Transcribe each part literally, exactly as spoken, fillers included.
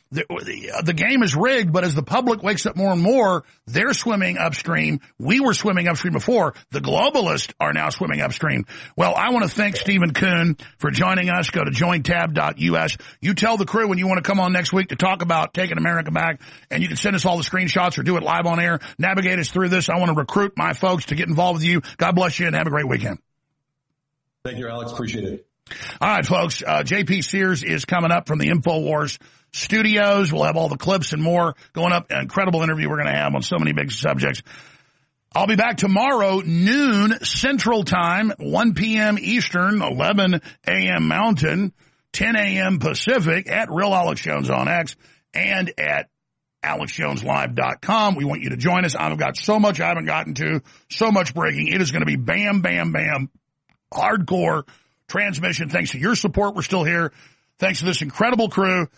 The, the, the game is rigged, but as the public wakes up more and more, they're swimming upstream. We were swimming upstream before. The globalists are now swimming upstream. Well, I want to thank Stephen Kuhn for joining us. Go to join tab dot U S. You tell the crew when you want to come on next week to talk about taking America back, and you can send us all the screenshots or do it live on air. Navigate us through this. I want to recruit my folks to get involved with you. God bless you and have a great weekend. Thank you, Alex. Appreciate it. All right, folks. Uh, J P Sears is coming up from the InfoWars studios. We'll have all the clips and more going up. An incredible interview we're going to have on so many big subjects. I'll be back tomorrow, noon Central Time, one p.m. Eastern, eleven a.m. Mountain, ten a.m. Pacific at Real Alex Jones on X and at alex jones live dot com. We want you to join us. I've got so much I haven't gotten to, so much breaking. It is going to be bam, bam, bam, hardcore transmission. Thanks to your support, we're still here. Thanks to this incredible crew.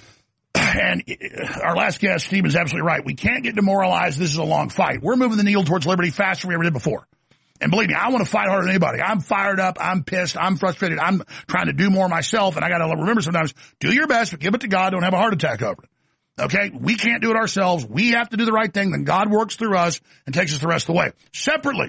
And our last guest, Steve, is absolutely right. We can't get demoralized. This is a long fight. We're moving the needle towards liberty faster than we ever did before. And believe me, I want to fight harder than anybody. I'm fired up. I'm pissed. I'm frustrated. I'm trying to do more myself. And I got to remember sometimes, do your best, but give it to God. Don't have a heart attack over it. Okay? We can't do it ourselves. We have to do the right thing. Then God works through us and takes us the rest of the way. Separately,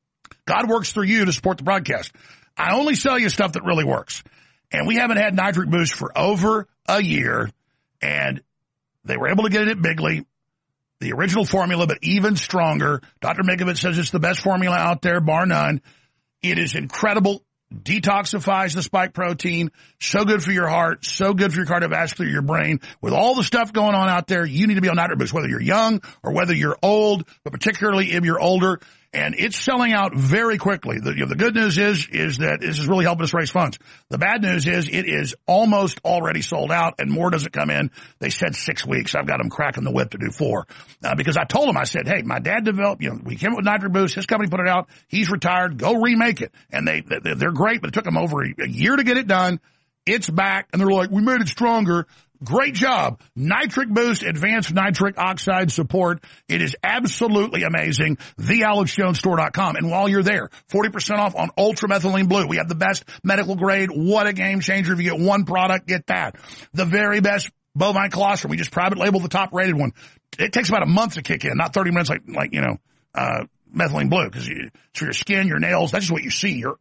God works through you to support the broadcast. I only sell you stuff that really works. And we haven't had Nitric Boost for over a year. And they were able to get it at Bigley, the original formula, but even stronger. Doctor Mikovits says it's the best formula out there, bar none. It is incredible. Detoxifies the spike protein. So good for your heart. So good for your cardiovascular, your brain. With all the stuff going on out there, you need to be on Nitric Boost, whether you're young or whether you're old, but particularly if you're older. And it's selling out very quickly. The, you know, the good news is, is that this is really helping us raise funds. The bad news is it is almost already sold out and more doesn't come in. They said six weeks. I've got them cracking the whip to do four. Uh, because I told them, I said, hey, my dad developed, you know, we came up with Nitric Boost. His company put it out. He's retired. Go remake it. And they, they they're great, but it took them over a, a year to get it done. It's back. And they're like, we made it stronger. Great job. Nitric Boost, advanced nitric oxide support. It is absolutely amazing. the alex jones store dot com. And while you're there, forty percent off on Ultramethylene Blue. We have the best medical grade. What a game changer. If you get one product, get that. The very best bovine colostrum. We just private label the top rated one. It takes about a month to kick in, not thirty minutes like, like, you know, uh, methylene blue, because it's for your skin, your nails. That's just what you see. Your,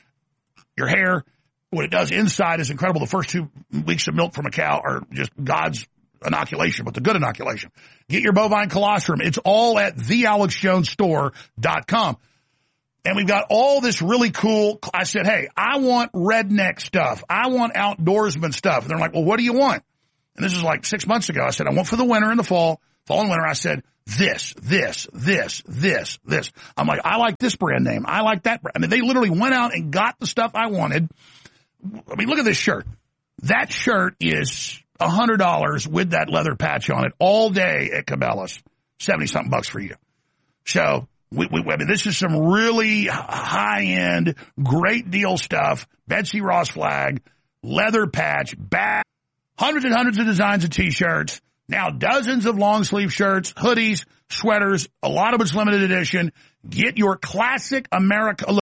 your hair. What it does inside is incredible. The first two weeks of milk from a cow are just God's inoculation, but the good inoculation. Get your bovine colostrum. It's all at the alex jones store dot com. And we've got all this really cool. I said, hey, I want redneck stuff. I want outdoorsman stuff. And they're like, well, what do you want? And this is like six months ago. I said, I want for the winter and the fall, fall and winter. I said, this, this, this, this, this. I'm like, I like this brand name. I like that brand. I mean, they literally went out and got the stuff I wanted. I mean, look at this shirt. That shirt is one hundred dollars with that leather patch on it all day at Cabela's. seventy-something bucks for you. So, we, we, I mean, this is some really high-end, great deal stuff. Betsy Ross flag, leather patch, bag, hundreds and hundreds of designs of T-shirts. Now, dozens of long-sleeve shirts, hoodies, sweaters. A lot of it's limited edition. Get your classic America.